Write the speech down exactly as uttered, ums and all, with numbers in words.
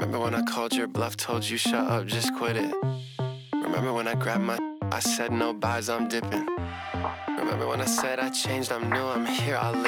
Remember when I called your bluff, told you shut up, just quit it. Remember when I grabbed my I said no buys, I'm dipping. Remember when I said I changed, I'm new, I'm here, I'll live.